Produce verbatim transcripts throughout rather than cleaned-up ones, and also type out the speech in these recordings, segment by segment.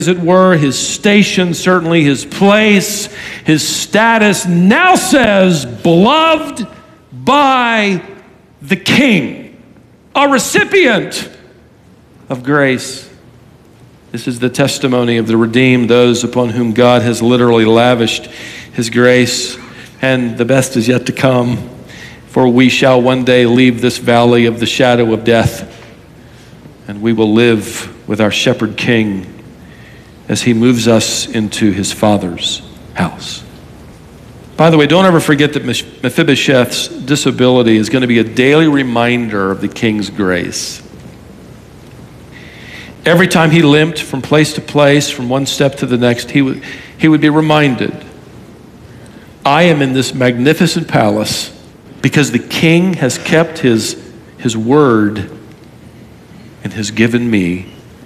as it were, his station, certainly his place, his status, now says, beloved by the King, a recipient of grace. This is the testimony of the redeemed, those upon whom God has literally lavished his grace, and the best is yet to come, for we shall one day leave this valley of the shadow of death, and we will live with our shepherd king as he moves us into his Father's house. By the way, don't ever forget that Mephibosheth's disability is going to be a daily reminder of the king's grace. Every time he limped from place to place, from one step to the next, he would, he would be reminded, I am in this magnificent palace because the king has kept his, his word and has given me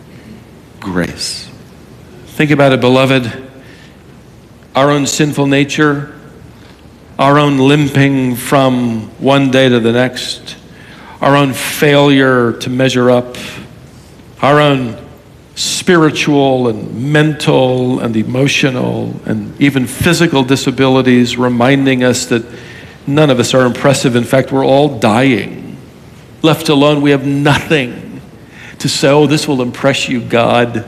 grace. Think about it, beloved. Our own sinful nature, our own limping from one day to the next, our own failure to measure up, our own spiritual and mental and emotional and even physical disabilities reminding us that none of us are impressive. In fact, we're all dying. Left alone, we have nothing to say, oh, this will impress you, God.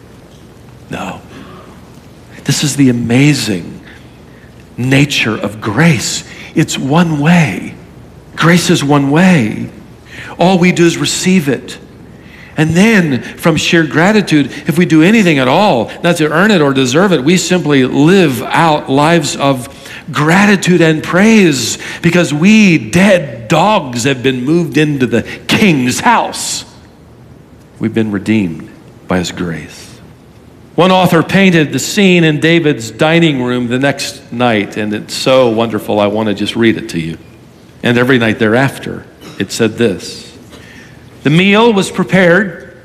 No. This is the amazing nature of grace. It's one way. Grace is one way. All we do is receive it. And then, from sheer gratitude, if we do anything at all, not to earn it or deserve it, we simply live out lives of gratitude and praise because we, dead dogs, have been moved into the king's house. We've been redeemed by his grace. One author painted the scene in David's dining room the next night, and it's so wonderful, I want to just read it to you. And every night thereafter, it said this: the meal was prepared,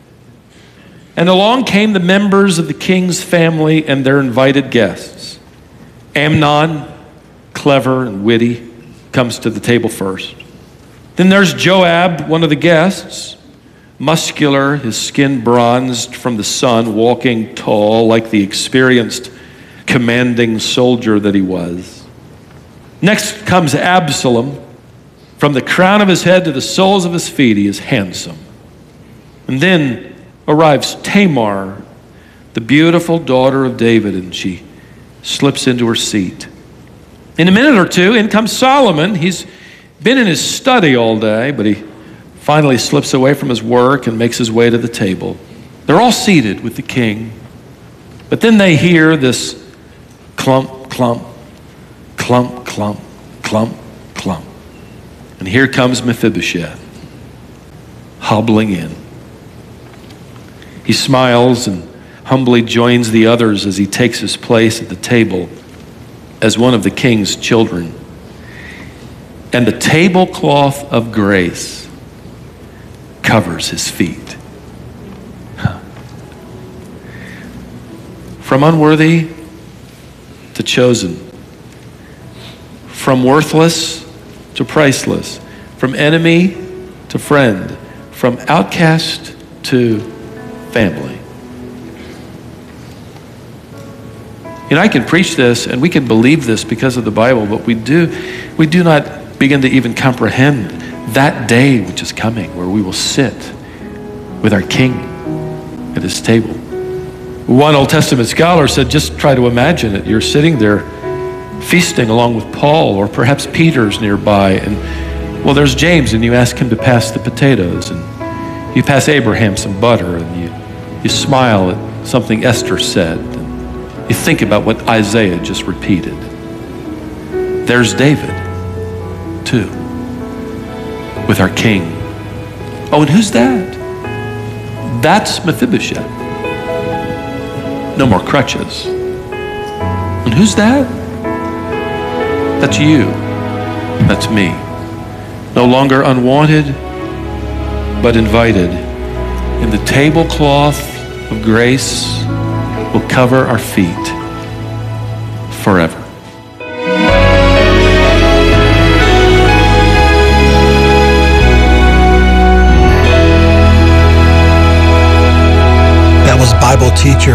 and along came the members of the king's family and their invited guests. Amnon, clever and witty, comes to the table first. Then there's Joab, one of the guests, muscular, his skin bronzed from the sun, walking tall like the experienced, commanding soldier that he was. Next comes Absalom. From the crown of his head to the soles of his feet, he is handsome. And then arrives Tamar, the beautiful daughter of David, and she slips into her seat. In a minute or two, in comes Solomon. He's been in his study all day, but he finally slips away from his work and makes his way to the table. They're all seated with the king, but then they hear this clump, clump, clump, clump, clump, clump. And here comes Mephibosheth, hobbling in. He smiles and humbly joins the others as he takes his place at the table as one of the king's children. And the tablecloth of grace covers his feet. Huh. From unworthy to chosen, from worthless to priceless, from enemy to friend, from outcast to family. You know, I can preach this and we can believe this because of the Bible, but we do, we do not begin to even comprehend that day which is coming where we will sit with our King at his table. One Old Testament scholar said, just try to imagine it. You're sitting there feasting along with Paul, or perhaps Peter's nearby, and well, there's James, and you ask him to pass the potatoes, and you pass Abraham some butter, and you, you smile at something Esther said, and you think about what Isaiah just repeated. There's David, too, with our king. Oh, and who's that? That's Mephibosheth. No more crutches. And who's that? That's you. That's me. No longer unwanted, but invited. And the tablecloth of grace will cover our feet forever. Bible teacher